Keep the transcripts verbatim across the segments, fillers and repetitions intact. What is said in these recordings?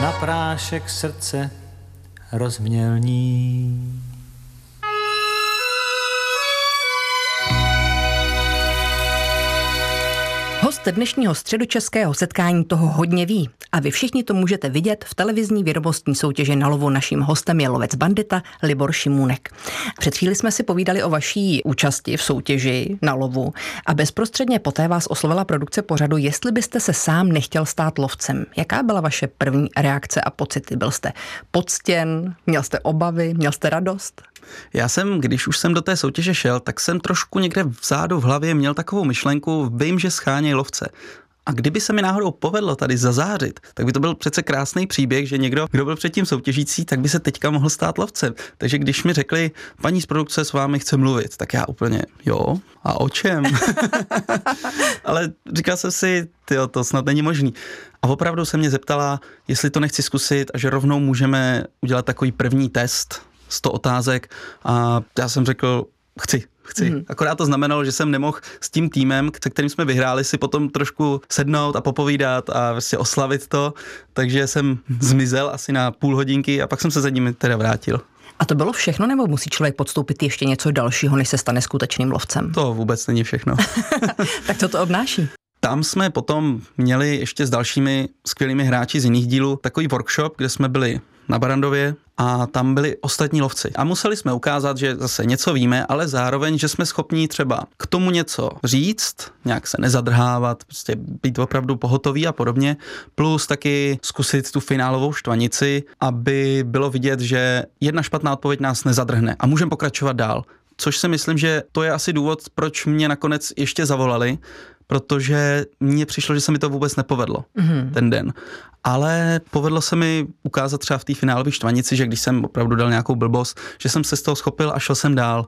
na prášek srdce rozmělní. Host dnešního středočeského setkání toho hodně ví a vy všichni to můžete vidět v televizní vědomostní soutěži Na lovu. Naším hostem je lovec bandita Libor Šimůnek. Před chvíli jsme si povídali o vaší účasti v soutěži Na lovu a bezprostředně poté vás oslovila produkce pořadu, jestli byste se sám nechtěl stát lovcem. Jaká byla vaše první reakce a pocity? Byl jste poctěn, měl jste obavy, měl jste radost? Já jsem, když už jsem do té soutěže šel, tak jsem trošku někde vzadu v hlavě měl takovou myšlenku, vím, že scháněj lovce. A kdyby se mi náhodou povedlo tady zazářit, tak by to byl přece krásný příběh, že někdo, kdo byl předtím soutěžící, tak by se teďka mohl stát lovcem. Takže když mi řekli, paní z produkce s vámi chce mluvit, tak já úplně, jo, a o čem? Ale říkal jsem si, tyjo, to snad není možný. A opravdu se mě zeptala, jestli to nechci zkusit a že rovnou můžeme udělat takový první test, sto otázek, a já jsem řekl, chci, chci. Mm. Akorát to znamenalo, že jsem nemohl s tím týmem, se kterým jsme vyhráli, si potom trošku sednout a popovídat a vlastně oslavit to, takže jsem zmizel asi na půl hodinky a pak jsem se za nimi teda vrátil. A to bylo všechno, nebo musí člověk podstoupit ještě něco dalšího, než se stane skutečným lovcem? To vůbec není všechno. Tak co to obnáší? Tam jsme potom měli ještě s dalšími skvělými hráči z jiných dílů takový workshop, kde jsme byli na Barandově a tam byli ostatní lovci. A museli jsme ukázat, že zase něco víme, ale zároveň, že jsme schopní třeba k tomu něco říct, nějak se nezadrhávat, prostě být opravdu pohotový a podobně, plus taky zkusit tu finálovou štvanici, aby bylo vidět, že jedna špatná odpověď nás nezadrhne a můžeme pokračovat dál. Což si myslím, že to je asi důvod, proč mě nakonec ještě zavolali, protože mně přišlo, že se mi to vůbec nepovedlo mm. ten den. Ale povedlo se mi ukázat třeba v té finálové štvanici, že když jsem opravdu dal nějakou blbost, že jsem se z toho schopil a šel jsem dál.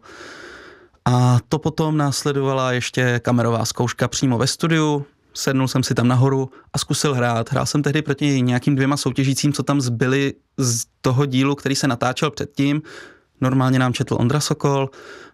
A to potom následovala ještě kamerová zkouška přímo ve studiu, sednul jsem si tam nahoru a zkusil hrát. Hrál jsem tehdy proti nějakým dvěma soutěžícím, co tam zbyli z toho dílu, který se natáčel předtím. Normálně nám četl Ondra Sokol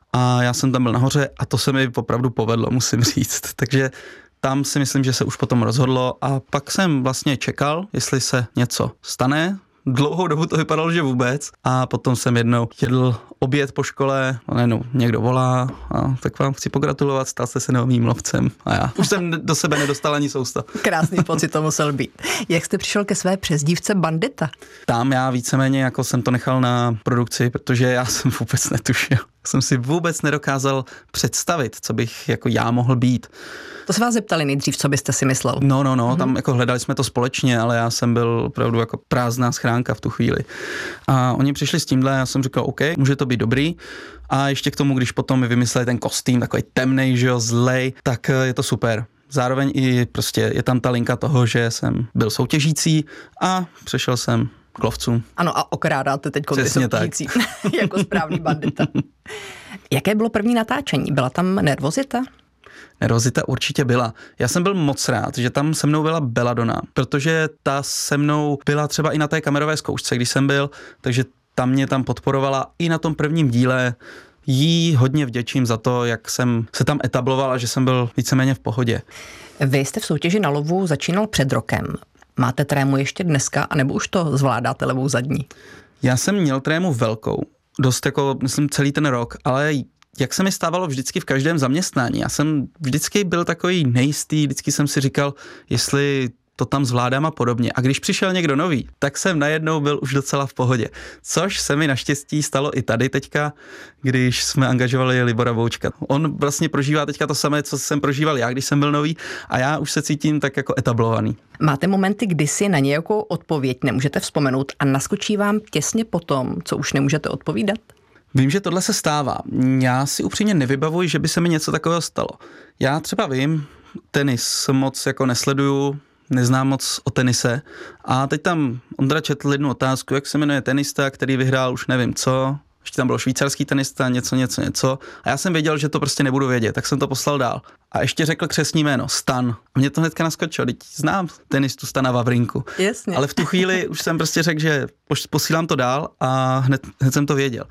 a já jsem tam byl nahoře a to se mi opravdu povedlo, musím říct. Takže tam si myslím, že se už potom rozhodlo a pak jsem vlastně čekal, jestli se něco stane. Dlouhou dobu to vypadalo, že vůbec. A potom jsem jednou jedl oběd po škole, a najednou někdo volá a tak vám chci pogratulovat, stal jste se novým lovcem. A já už jsem do sebe nedostal ani sousta. Krásný pocit to musel být. Jak jste přišel ke své přezdívce Bandita? Tam já víceméně jako jsem to nechal na produkci, protože já jsem vůbec netušil. Jsem si vůbec nedokázal představit, co bych jako já mohl být. To se vás zeptali nejdřív, co byste si myslel? No, no, no, mm-hmm. Tam jako hledali jsme to společně, ale já jsem byl opravdu jako prázdná schránka v tu chvíli. A oni přišli s tímhle, já jsem říkal, OK, může to být dobrý. A ještě k tomu, když potom mi vymysleli ten kostým, takový temnej, že jo, zlej, tak je to super. Zároveň i prostě je tam ta linka toho, že jsem byl soutěžící a přešel jsem k lovcům. Ano, a okrádáte teď ty soutěžící jako správný bandita. Jaké bylo první natáčení? Byla tam nervozita? Nervozita určitě byla. Já jsem byl moc rád, že tam se mnou byla Belladonna, protože ta se mnou byla třeba i na té kamerové zkoušce, když jsem byl, takže ta mě tam podporovala i na tom prvním díle. Jí hodně vděčím za to, jak jsem se tam etabloval a že jsem byl víceméně v pohodě. Vy jste v soutěži Na lovu začínal před rokem. Máte trému ještě dneska, anebo už to zvládáte levou zadní? Já jsem měl trému velkou, dost jako, myslím, celý ten rok, ale jak se mi stávalo vždycky v každém zaměstnání. Já jsem vždycky byl takový nejistý, vždycky jsem si říkal, jestli to tam zvládám a podobně. A když přišel někdo nový, tak jsem najednou byl už docela v pohodě. Což se mi naštěstí stalo i tady teďka, když jsme angažovali Libora Voučka. On vlastně prožívá teďka to samé, co jsem prožíval já, když jsem byl nový, a já už se cítím tak jako etablovaný. Máte momenty, kdy si na nějakou odpověď nemůžete vzpomenout a naskočí vám těsně potom, co už nemůžete odpovídat? Vím, že tohle se stává. Já si upřímně nevybavuji, že by se mi něco takového stalo. Já třeba vím, tenis moc jako nesleduju, neznám moc o tenise a teď tam Ondra četl jednu otázku, jak se jmenuje tenista, který vyhrál už nevím co, ještě tam byl švýcarský tenista, něco, něco, něco a já jsem věděl, že to prostě nebudu vědět, tak jsem to poslal dál. A ještě řekl křestní jméno, Stan. A mě to hnedka naskočilo, teď znám tenistu Stana Wawrinku. Jasně. Ale v tu chvíli už jsem prostě řekl, že posílám to dál a hned, hned jsem to věděl.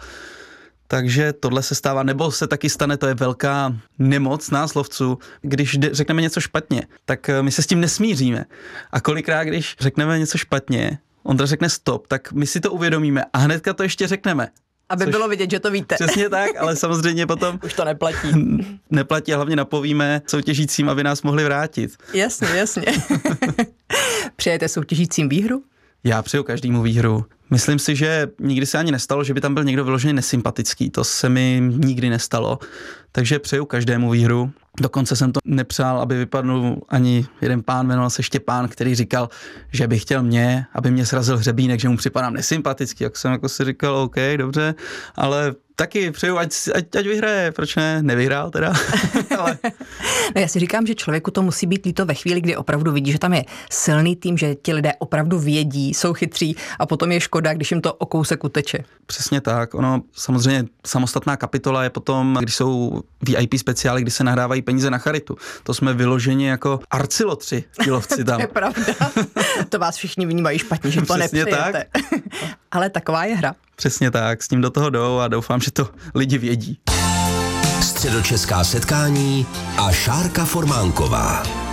Takže tohle se stává, nebo se taky stane, to je velká nemoc nás lovců, když řekneme něco špatně, tak my se s tím nesmíříme. A kolikrát, když řekneme něco špatně, Ondra řekne stop, tak my si to uvědomíme a hnedka to ještě řekneme. Aby Což bylo vidět, že to víte. Přesně tak, ale samozřejmě potom už to neplatí. Neplatí a hlavně napovíme soutěžícím, aby nás mohli vrátit. Jasně, jasně. Přejete soutěžícím výhru? Já přeju každému výhru. Myslím si, že nikdy se ani nestalo, že by tam byl někdo vyloženě nesympatický. To se mi nikdy nestalo. Takže přeju každému výhru. Dokonce jsem to nepřál, aby vypadnul ani jeden pán, jmenoval se Štěpán, který říkal, že by chtěl mě, aby mě srazil hřebínek, že mu připadám nesympatický. Jak jsem jako si říkal, OK, dobře, ale taky přeju, ať, ať, ať vyhraje, proč ne? Nevyhrál teda. Ale... No já si říkám, že člověku to musí být líto ve chvíli, kdy opravdu vidí, že tam je silný tým, že ti lidé opravdu vědí, jsou chytří a potom je škoda, když jim to o kousek uteče. Přesně tak. Ono samozřejmě samostatná kapitola je potom, když jsou V I P speciály, kdy se nahrávají peníze na charitu. To jsme vyloženi jako arcilotři, ti lovci tam. To je pravda. To vás všichni vnímají špatně, že to Přesně nepřejete. Tak. Ale taková je hra. Přesně tak, s tím do toho jdou a doufám, že to lidi vědí. Středočeská setkání a Šárka Formánková.